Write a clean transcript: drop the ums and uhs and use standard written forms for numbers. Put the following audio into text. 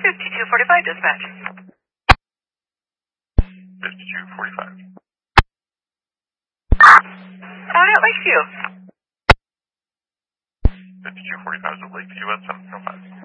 5245 dispatch. 5245. Out at Lakeview. 5245 is at Lakeview at 705.